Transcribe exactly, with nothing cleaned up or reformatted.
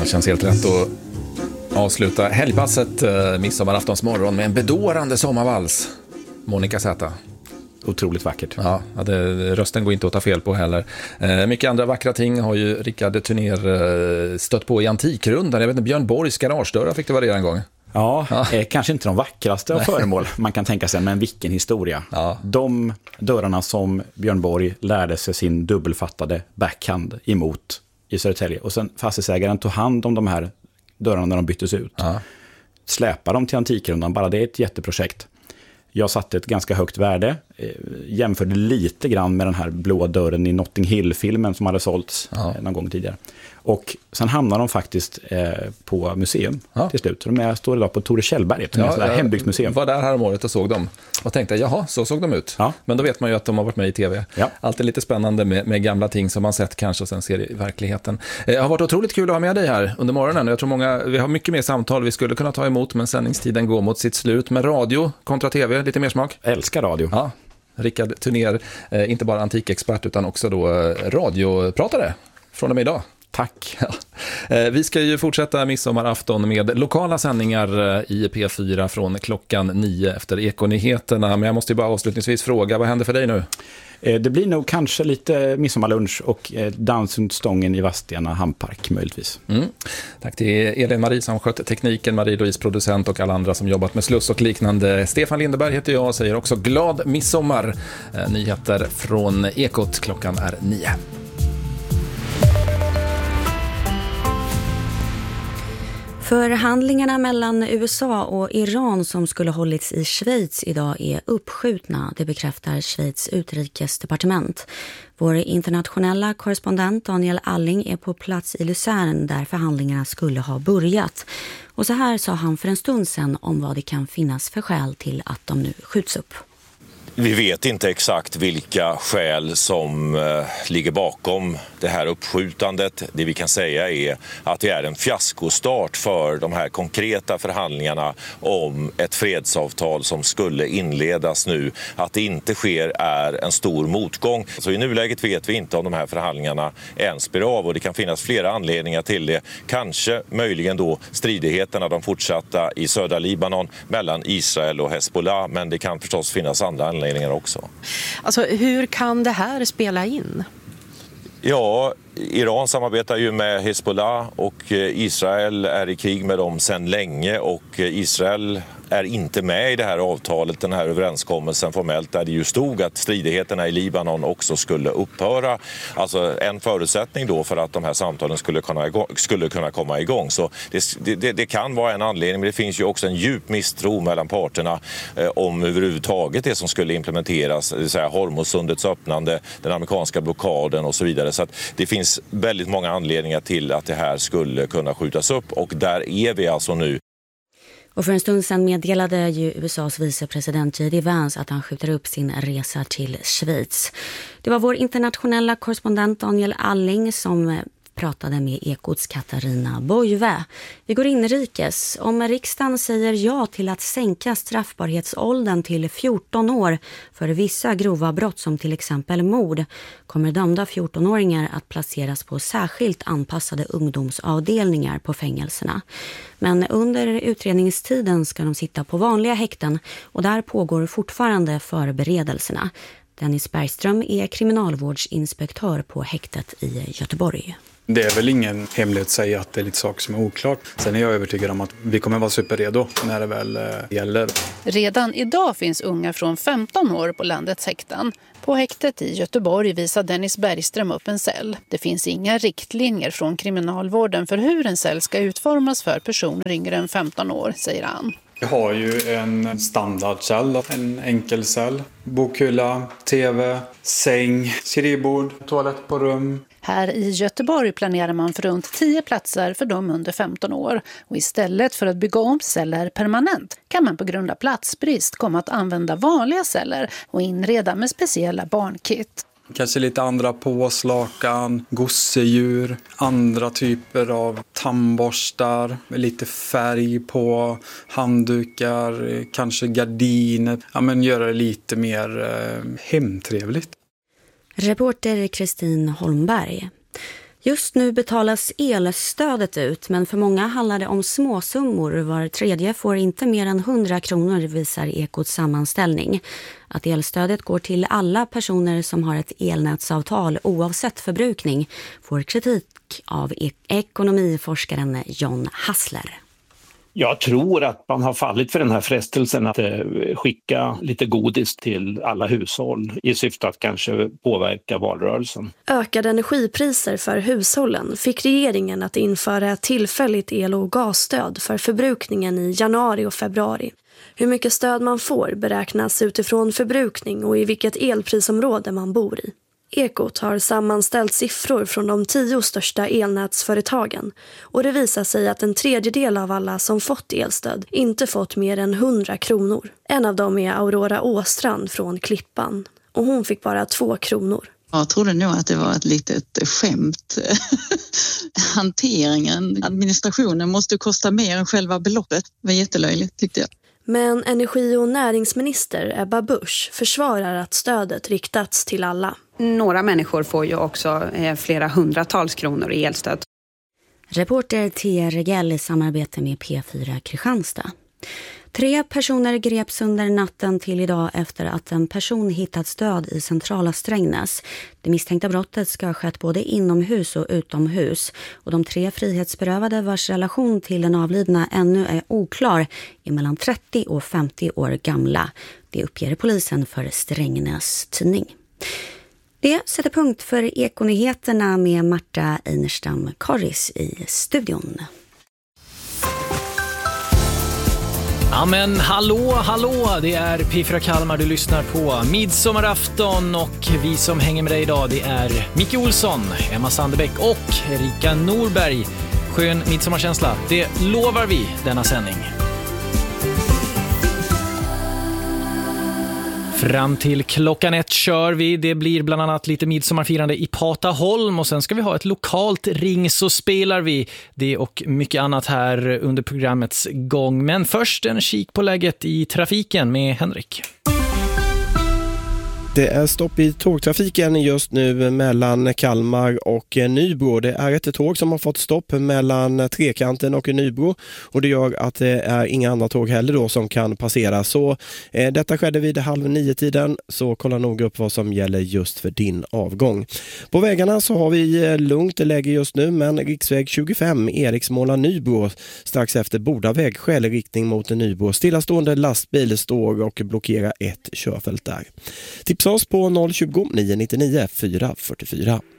känns helt rätt att avsluta helgpasset eh, midsommaraftonsmorgon med en bedårande sommarvals. Monica Zäta. Otroligt vackert. Ja, det, rösten går inte att ta fel på heller. Eh, mycket andra vackra ting har ju Rickard Turner eh, stött på i Antikrundan. Jag vet inte, Björn Borgs garagedörrar fick det vara det en gång. Ja, ja. Eh, kanske inte de vackraste av föremål man kan tänka sig, men vilken historia. Ja. De dörrarna som Björn Borg lärde sig sin dubbelfattade backhand emot i Södertälje. Och sen fastighetsägaren tog hand om de här dörrarna när de byttes ut. Ja. Släpar dem till Antikrundan, bara det är ett jätteprojekt. Jag satte ett ganska högt värde, eh, jämförde lite grann med den här blå dörren i Notting Hill-filmen som hade sålts ja. eh, någon gång tidigare. Och sen hamnar de faktiskt eh, på museum ja. till slut. De är, står idag på Tore Kjellberget, ja, ett hembygdsmuseum. Jag var där här om året och såg dem och tänkte, jaha, så såg de ut. Ja. Men då vet man ju att de har varit med i tv. Ja. Alltid lite spännande med, med gamla ting som man sett kanske och sen ser i verkligheten. Det eh, har varit otroligt kul att ha med dig här under morgonen. Jag tror många, vi har mycket mer samtal vi skulle kunna ta emot, men sändningstiden går mot sitt slut. Med radio kontra tv, lite mer smak? Jag älskar radio. Ja. Rickard Turner, eh, inte bara antikexpert utan också då eh, radiopratare från och med idag. Tack. Ja. Vi ska ju fortsätta midsommarafton med lokala sändningar i P fyra från klockan nio efter Ekonyheterna. Men jag måste ju bara avslutningsvis fråga, vad händer för dig nu? Det blir nog kanske lite midsommarlunch och dansundstången i Vadstena Hamnpark möjligtvis. Mm. Tack till Elin-Marie som skött tekniken, Marie-Louise producent och alla andra som jobbat med sluss och liknande. Stefan Lindeberg heter jag och säger också glad midsommar. Nyheter från Ekot, klockan är nio. Förhandlingarna mellan U S A och Iran som skulle hållits i Schweiz idag är uppskjutna, det bekräftar Schweiz utrikesdepartement. Vår internationella korrespondent Daniel Alling är på plats i Luzern där förhandlingarna skulle ha börjat. Och så här sa han för en stund sedan om vad det kan finnas för skäl till att de nu skjuts upp. Vi vet inte exakt vilka skäl som eh, ligger bakom det här uppskjutandet. Det vi kan säga är att det är en fiaskostart för de här konkreta förhandlingarna om ett fredsavtal som skulle inledas nu. Att det inte sker är en stor motgång. Så i nuläget vet vi inte om de här förhandlingarna ens blir av och det kan finnas flera anledningar till det. Kanske möjligen då stridigheterna, de fortsatta i södra Libanon mellan Israel och Hezbollah, men det kan förstås finnas andra anledningar också. Alltså, hur kan det här spela in? Ja, Iran samarbetar ju med Hezbollah och Israel är i krig med dem sedan länge och Israel är inte med i det här avtalet, den här överenskommelsen formellt, där det ju stod att stridigheterna i Libanon också skulle upphöra. Alltså en förutsättning då för att de här samtalen skulle kunna, skulle kunna komma igång. Så det, det, det kan vara en anledning, men det finns ju också en djup misstro mellan parterna eh, om överhuvudtaget det som skulle implementeras, det vill säga Hormuzsundets öppnande, den amerikanska blockaden och så vidare. Så att det finns väldigt många anledningar till att det här skulle kunna skjutas upp och där är vi alltså nu. Och för en stund sedan meddelade ju U S A:s vicepresident J D Vance att han skjuter upp sin resa till Schweiz. Det var vår internationella korrespondent Daniel Alling som pratade med Ekots Katarina Bojve. Vi går inrikes. Om riksdagen säger ja till att sänka straffbarhetsåldern till fjorton år för vissa grova brott som till exempel mord, kommer dömda fjortonåringar att placeras på särskilt anpassade ungdomsavdelningar på fängelserna. Men under utredningstiden ska de sitta på vanliga häkten och där pågår fortfarande förberedelserna. Dennis Bergström är kriminalvårdsinspektör på häktet i Göteborg. Det är väl ingen hemlighet att säga att det är lite saker som är oklart. Sen är jag övertygad om att vi kommer vara superredo när det väl eh, gäller. Redan idag finns unga från femton år på landets häkten. På häktet i Göteborg visar Dennis Bergström upp en cell. Det finns inga riktlinjer från kriminalvården för hur en cell ska utformas för personer yngre än femton år, säger han. Vi har ju en standardcell, en enkelcell, bokhylla, tv, säng, skrivbord, toalett på rum. Här i Göteborg planerar man för runt tio platser för de under femton år. Och istället för att bygga om celler permanent kan man på grund av platsbrist komma att använda vanliga celler och inreda med speciella barnkit. Kanske lite andra påslakan, gosedjur, andra typer av tandborstar med lite färg på, handdukar, kanske gardiner. Ja, men göra det lite mer eh, hemtrevligt. Reporter Kristin Holmberg. Just nu betalas elstödet ut, men för många handlar det om småsummor. Var tredje får inte mer än hundra kronor, visar Ekots sammanställning. Att elstödet går till alla personer som har ett elnätsavtal oavsett förbrukning får kritik av ekonomiforskaren John Hassler. Jag tror att man har fallit för den här frestelsen att skicka lite godis till alla hushåll i syfte att kanske påverka valrörelsen. Ökade energipriser för hushållen fick regeringen att införa ett tillfälligt el- och gasstöd för förbrukningen i januari och februari. Hur mycket stöd man får beräknas utifrån förbrukning och i vilket elprisområde man bor i. Ekot har sammanställt siffror från de tio största elnätsföretagen och det visar sig att en tredjedel av alla som fått elstöd inte fått mer än hundra kronor. En av dem är Aurora Åstrand från Klippan och hon fick bara två kronor. Jag trodde nog att det var ett litet skämt. Hanteringen, administrationen måste kosta mer än själva beloppet. Det var jättelöjligt tyckte jag. Men energi- och näringsminister Ebba Busch försvarar att stödet riktats till alla. Några människor får ju också flera hundratals kronor i elstöd. Reporter T. Regell i samarbete med P fyra Kristianstad. Tre personer greps under natten till idag efter att en person hittats död i centrala Strängnäs. Det misstänkta brottet ska ha skett både inomhus och utomhus. Och de tre frihetsberövade vars relation till den avlidna ännu är oklar är mellan trettio och femtio år gamla. Det uppger polisen för Strängnäs tidning. Det sätter punkt för Ekonyheterna med Marta Einerstam Karis i studion. Ja men hallå, hallå, det är P fyra Kalmar du lyssnar på. Midsommarafton och vi som hänger med dig idag det är Micke Olsson, Emma Sandebäck och Erika Norberg. Skön midsommarkänsla, det lovar vi denna sändning. Fram till klockan ett kör vi. Det blir bland annat lite midsommarfirande i Pataholm och sen ska vi ha ett lokalt ring så spelar vi det och mycket annat här under programmets gång. Men först en kik på läget i trafiken med Henrik. Det är stopp i tågtrafiken just nu mellan Kalmar och Nybro. Det är ett tåg som har fått stopp mellan Trekanten och Nybro och det gör att det är inga andra tåg heller då som kan passera. Så eh, detta skedde vid halv nio tiden, så kolla nog upp vad som gäller just för din avgång. På vägarna så har vi lugnt läge just nu, men riksväg tjugofem Eriksmåla-Nybro strax efter Bodaväg skäl i riktning mot Nybro. Stillastående lastbil står och blockerar ett körfält där. Tips oss på noll tjugo, nio nio nio, fyra fyra fyra.